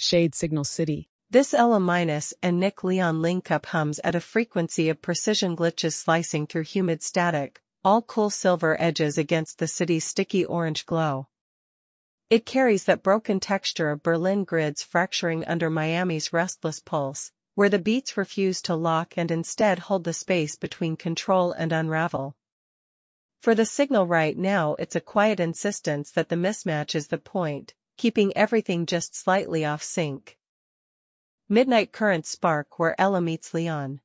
Shade Signal City. This Ella Minus and Nick Leon link-up hums at a frequency of precision glitches slicing through humid static, all cool silver edges against the city's sticky orange glow. It carries that broken texture of Berlin grids fracturing under Miami's restless pulse, where the beats refuse to lock and instead hold the space between control and unravel. For the signal right now, it's a quiet insistence that the mismatch is the point, keeping everything just slightly off sync. Midnight currents spark where Ella meets Leon.